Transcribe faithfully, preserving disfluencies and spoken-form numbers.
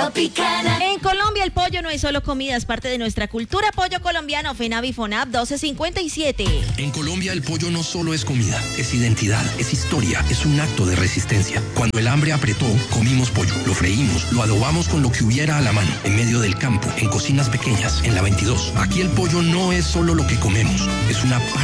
Tropicana. En Colombia el pollo no es solo comida, es parte de nuestra cultura. Pollo colombiano, FENAVI FONAP doce cincuenta y siete. En Colombia el pollo no solo es comida, es identidad, es historia, es un acto de resistencia. Cuando el hambre apretó, comimos pollo, lo freímos, lo adobamos con lo que hubiera a la mano, en medio del campo, en cocinas pequeñas, en la veintidós. Aquí el pollo no es solo lo que comemos, es una parte